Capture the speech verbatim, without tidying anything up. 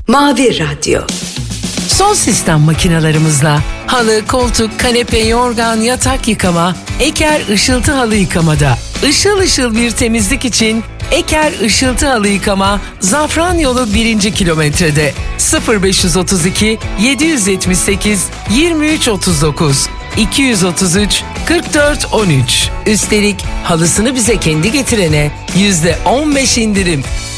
Mavi Radyo. Son sistem makinalarımızla halı, koltuk, kanepe, yorgan, yatak yıkama, Eker Işıltı Halı Yıkamada. Işıl ışıl bir temizlik için Eker Işıltı Halı Yıkama, Zafran Yolu birinci kilometrede. sıfır beş otuz iki yedi yetmiş sekiz yirmi üç otuz dokuz iki otuz üç kırk dört on üç. Üstelik halısını bize kendi getirene yüzde on beş indirim.